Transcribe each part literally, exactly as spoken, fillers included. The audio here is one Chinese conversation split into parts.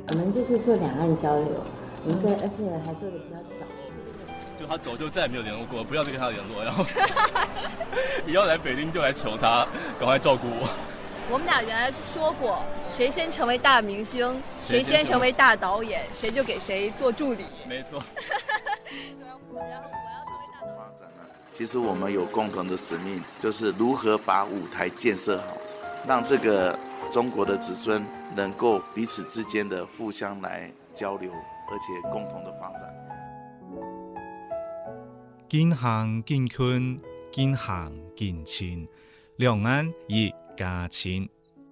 我们就是做两岸交流，我们在而且还做的比较早。 就他走就再也没有联络过，不要再跟他联络，然后以后来北京就来求他赶快照顾我。 我们俩原来说过，谁先成为大明星，谁先成为大导演，谁就给谁做助理。 没错。 其实我们有共同的使命，就是如何把舞台建设好，让这个中国的子孙能够彼此之间的互相来交流，而且共同的发展。 近乡近村，近乡近亲，两岸一家亲。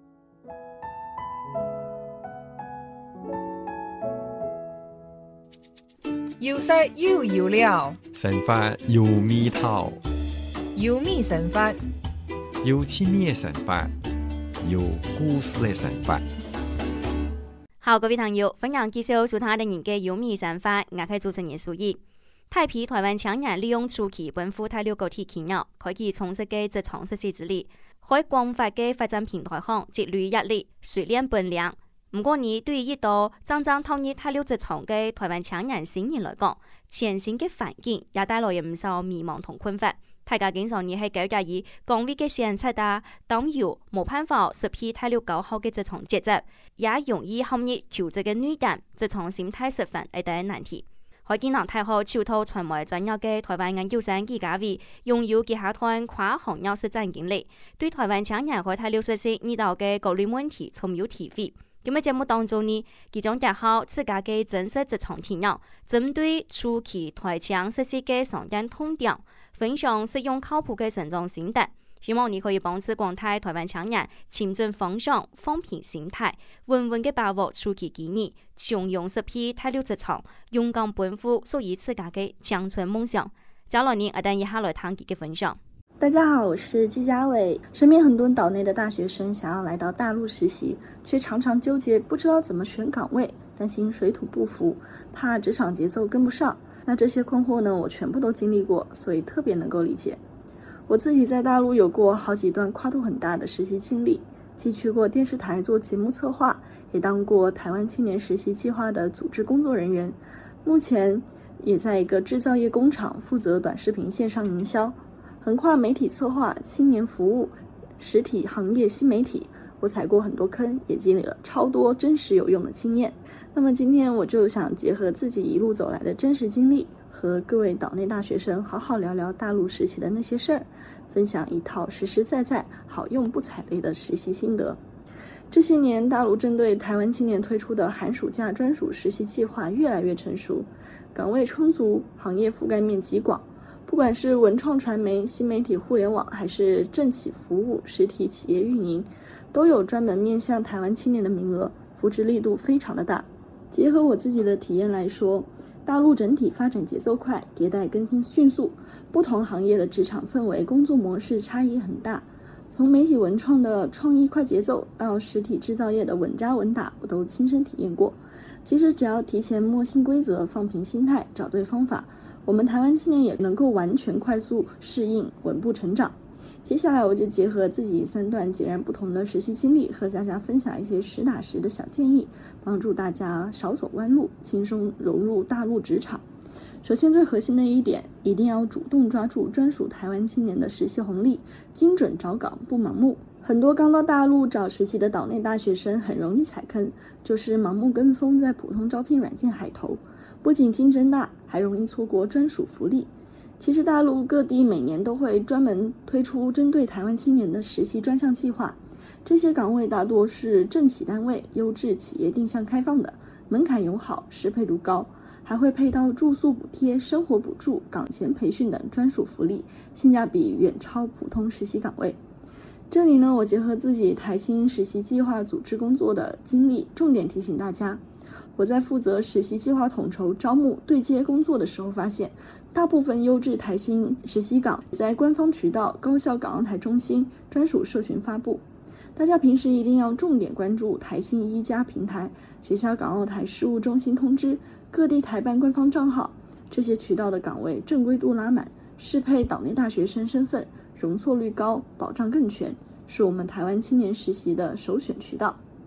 要識要要料， 神法要味道， 要味神法， 要千年神法，有故事的神法。 好，各位朋友，分享介紹屬他的人嘅有味神法，我係主持人蘇怡。太皮台灣青年利用初期奔赴大陸高鐵企業，開啟充實嘅職場實習之旅，喺廣泛嘅發展平台上積累壓力、鍛鍊本領。唔過，你對於一道真正投入大陸職場嘅台灣青年新人來講，前線嘅環境也帶來唔少迷茫同困惑。大家經常你係糾結於崗位嘅限制啊，當有冇辦法適配大陸高效嘅職場節奏，也容易陷入求職嘅內卷、職場心態失分係第一難題。海建能太好超套傳媒專業嘅台灣研究生紀嘉偉，擁有幾下台跨行業實戰經歷，對台灣青年喺大陸實習遇到嘅各類問題充有體會。今日節目當中呢，佢將結合自家嘅真實職場體驗，針對初期台青實習嘅常見痛點，分享實用靠譜嘅成長心得。希望你可以幫助廣大台灣青年前進方向、放平心態，穩穩嘅把握初期機遇，從容適配大陸職場，勇敢奔赴屬於自家嘅青春夢想。接落嚟，我等一下來聽佢嘅分享。 大家好，我是紀嘉偉。身邊很多島內的大學生想要來到大陸實習，卻常常糾結不知道怎麼選崗位，擔心水土不服，怕職場節奏跟不上。那這些困惑呢，我全部都經歷過，所以特別能夠理解。我自己在大陸有過好幾段跨度很大的實習經歷，既去過電視台做節目策劃，也當過台灣青年實習計劃的組織工作人員，目前也在一個製造業工廠負責短視頻線上營銷，橫跨媒體策劃、青年服務、實體行業新媒體，我踩過很多坑，也經歷了超多真實有用的經驗。那麼今天我就想結合自己一路走來的真實經歷，和各位島內大學生好好聊聊大陸實習的那些事兒，分享一套實實在在好用不踩雷的實習心得。這些年，大陸針對台灣青年推出的寒暑假專屬實習計劃越來越成熟，崗位充足，行業覆蓋面極廣。不管是文創傳媒、新媒體互聯網，還是政企服務、實體企業運營，都有專門面向台灣青年的名額，扶持力度非常的大。結合我自己的體驗來說，大陸整體發展節奏快，迭代更新迅速，不同行業的職場氛圍、工作模式差異很大。從媒體文創的創意快節奏到實體製造業的穩紮穩打，我都親身體驗過。其實只要提前摸清規則，放平心態，找對方法，我們台灣青年也能夠完全快速適應，穩步成長。接下來我就結合自己三段截然不同的實習經歷，和大家分享一些實打實的小建議，幫助大家少走彎路，輕鬆融入大陸職場。首先最核心的一點，一定要主動抓住專屬台灣青年的實習紅利，精準找崗，不盲目。很多剛到大陸找實習的島內大學生很容易踩坑，就是盲目跟風在普通招聘軟件海投，不僅競爭大，還容易錯過專屬福利。其實大陸各地每年都會專門推出針對台灣青年的實習專項計劃，這些崗位大多是政企單位、優質企業定向開放的，門檻友好，適配度高，還會配到住宿補貼、生活補助、崗前培訓等專屬福利，性價比遠超普通實習崗位。這裡呢，我結合自己台青實習計劃組織工作的經歷，重點提醒大家。我在負責實習計劃統籌招募對接工作的時候發現，大部分優質台青實習崗在官方渠道、高校港澳台中心專屬社群發布。大家平時一定要重點關注台青一家平台、學校港澳台事務中心通知、各地台辦官方賬號，這些渠道的崗位正規度拉滿，適配島內大學生身份，容錯率高，保障更全，是我們台灣青年實習的首選渠道。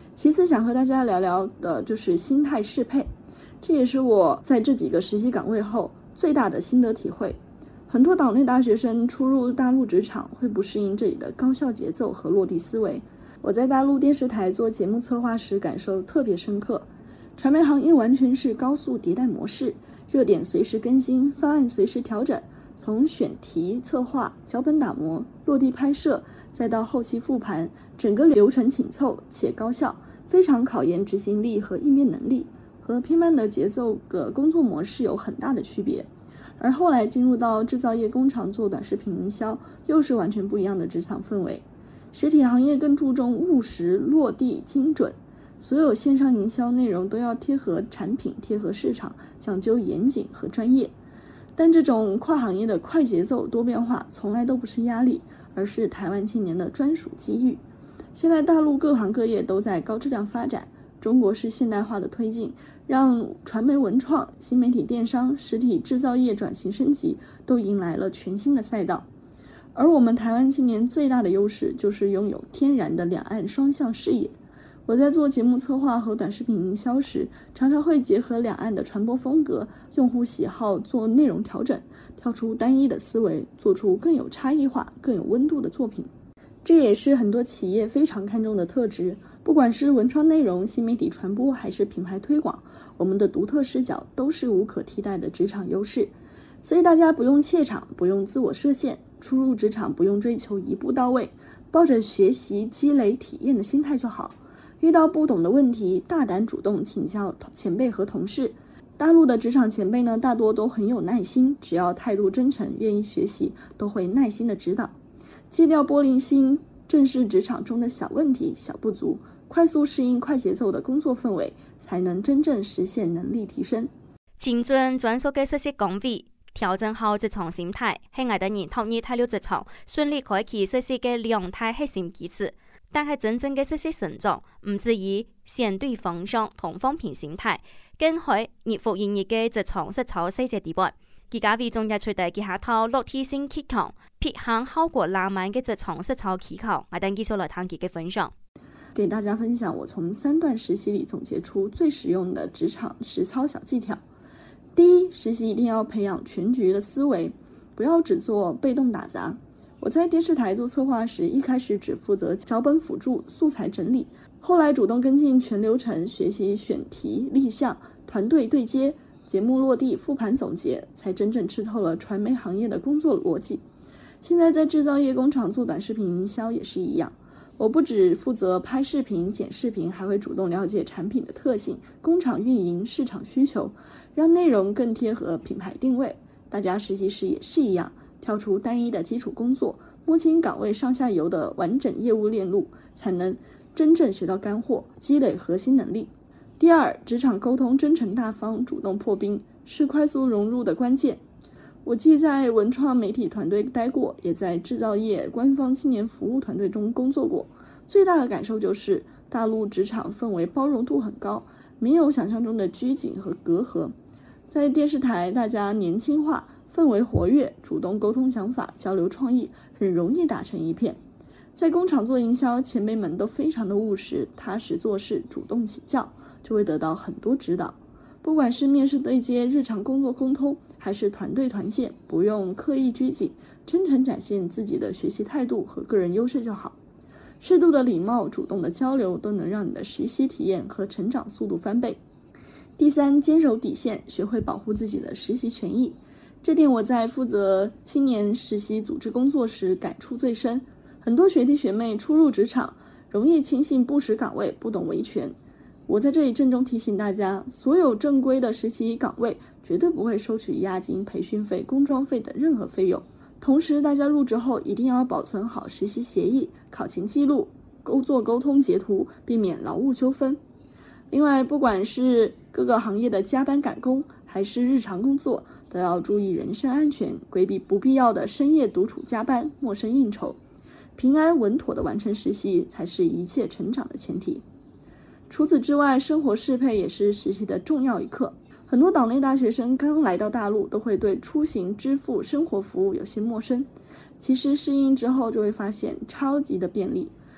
其次想和大家聊聊的就是心态适配，这也是我在这几个实习岗位后最大的心得体会。很多岛内大学生初入大陆职场会不适应这里的高效节奏和落地思维。我在大陆电视台做节目策划时感受特别深刻，传媒行业完全是高速迭代模式，热点随时更新，方案随时调整，从选题、策划、脚本打磨、落地拍摄，再到后期复盘，整个流程紧凑且高效，非常考验执行力和应变能力，和偏慢的节奏的工作模式有很大的区别。而后来进入到制造业工厂做短视频营销，又是完全不一样的职场氛围。实体行业更注重务实、落地、精准，所有线上营销内容都要贴合产品、贴合市场，讲究严谨和专业。但这种跨行业的快节奏、多变化，从来都不是压力，而是台湾青年的专属机遇。现在大陆各行各业都在高质量发展，中国式现代化的推进，让传媒文创、新媒体电商、实体制造业转型升级都迎来了全新的赛道。而我们台湾青年最大的优势就是拥有天然的两岸双向视野。我在做节目策划和短视频营销时，常常会结合两岸的传播风格、用户喜好做内容调整，跳出单一的思维，做出更有差异化、更有温度的作品。这也是很多企业非常看重的特质，不管是文创内容、新媒体传播还是品牌推广，我们的独特视角都是无可替代的职场优势。所以大家不用怯场，不用自我设限，初入职场不用追求一步到位，抱着学习、积累、体验的心态就好。遇到不懂的问题，大胆主动请教前辈和同事。大陆的职场前辈呢，大多都很有耐心，只要态度真诚，愿意学习，都会耐心的指导。戒掉玻璃心，正视职场中的小问题、小不足，快速适应快节奏的工作氛围，才能真正实现能力提升。 精准专属嘅实习岗位，调整好職場心態，係我哋人投入踏入職場，順利開啟實習嘅兩大核心基礎。但係真正嘅實習成長，唔止以相對方向同放平心態，更係日復一日嘅職場實操細節地盤。而家為中日出地嘅下套落地性技巧，撇行效果浪漫嘅職場實操技巧，我等繼續來聽佢嘅分享。 給大家分享我從三段實習裡總結出最實用的職場實操小技巧。第一，實習一定要培養全局的思維，不要只做被動打雜。我在電視台做策劃時，一開始只負責腳本輔助、素材整理，後來主動跟進全流程，學習選題、立項、團隊對接、節目落地、復盤總結，才真正吃透了傳媒行業的工作邏輯。現在在製造業工廠做短視頻營銷也是一樣，我不只負責拍視頻、剪視頻，還會主動了解產品的特性、工廠運營、市場需求，讓內容更貼合品牌定位。大家實習時也是一樣，跳出單一的基礎工作，摸清崗位上下游的完整業務鏈路，才能真正學到乾貨，積累核心能力。第二，職場溝通真誠大方，主動破冰，是快速融入的關鍵。我既在文創媒體團隊待過，也在製造業官方青年服務團隊中工作過。最大的感受就是大陸職場氛圍包容度很高，沒有想象中的拘謹和隔閡。在電視台，大家年輕化，氛圍活躍，主動溝通想法，交流創意，很容易打成一片。在工廠做營銷，前輩們都非常的務實，踏實做事，主動請教，就會得到很多指導。不管是面試對接、日常工作溝通，還是團隊團建，不用刻意拘謹，真誠展現自己的學習態度和個人優勢就好。適度的禮貌、主動的交流，都能讓你的實習體驗和成長速度翻倍。第三，堅守底線，學會保護自己的實習權益。這點我在負責青年實習組織工作時感觸最深。很多學弟學妹初入職場，容易輕信不實崗位，不懂維權。我在這裡鄭重提醒大家，所有正規的實習崗位絕對不會收取押金、培訓費、工裝費等任何費用。同時，大家入職後一定要保存好實習協議、考勤記錄、工作溝通截圖，避免勞務糾紛。另外，不管是各個行業的加班趕工，還是日常工作，都要注意人身安全，規避不必要的深夜獨處加班、陌生應酬，平安穩妥的完成實習，才是一切成長的前提。除此之外，生活適配也是實習的重要一課。很多島內大學生剛來到大陸，都會對出行、支付、生活服務有些陌生。其實適應之後，就會發現超級的便利。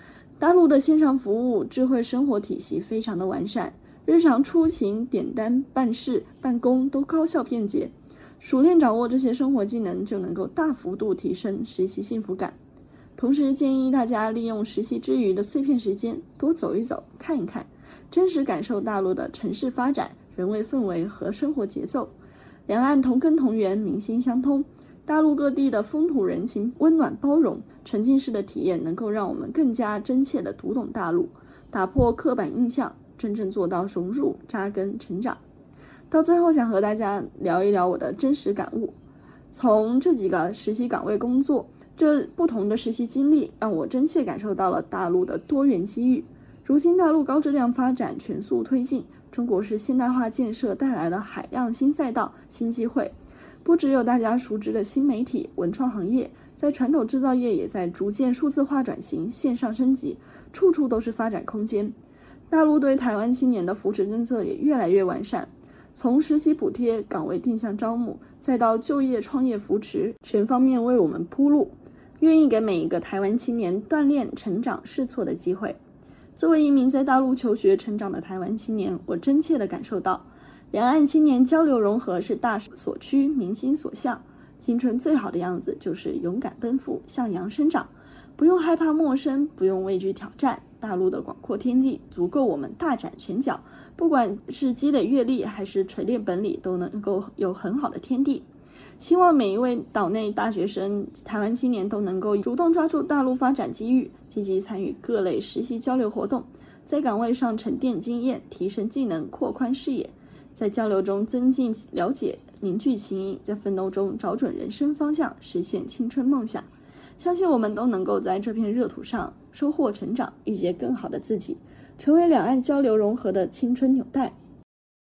大陆的线上服务智慧生活体系非常的完善，日常出行、点单、办事、办公都高效便捷，熟练掌握这些生活技能，就能够大幅度提升实习幸福感。同时建议大家利用实习之余的碎片时间，多走一走、看一看，真实感受大陆的城市发展、人为氛围和生活节奏。两岸同根同源，民心相通，大陆各地的风土人情温暖包容，沉浸式的体验能够让我们更加真切地读懂大陆，打破刻板印象，真正做到融入、扎根、成长。到最后想和大家聊一聊我的真实感悟。从这几个实习岗位工作，这不同的实习经历让我真切感受到了大陆的多元机遇。如今大陆高质量发展全速推进，中国式现代化建设带来了海量新赛道、新机会。不只有大家熟知的新媒体、文创行业，在传统制造业也在逐渐数字化转型、线上升级，处处都是发展空间。大陆对台湾青年的扶持政策也越来越完善，从实习补贴、岗位定向招募，再到就业创业扶持，全方面为我们铺路，愿意给每一个台湾青年锻炼、成长、试错的机会。作为一名在大陆求学成长的台湾青年，我真切地感受到，两岸青年交流融合是大势所趋、民心所向。青春最好的样子就是勇敢奔赴、向阳生长，不用害怕陌生，不用畏惧挑战。大陆的广阔天地足够我们大展拳脚，不管是积累阅历还是锤炼本领，都能够有很好的天地。希望每一位岛内大学生、台湾青年都能够主动抓住大陆发展机遇，积极参与各类实习交流活动，在岗位上沉淀经验，提升技能，扩宽视野，在交流中增进了解，凝聚情谊，在奋斗中找准人生方向，实现青春梦想。相信我们都能够在这片热土上收获成长，遇见更好的自己，成为两岸交流融合的青春纽带。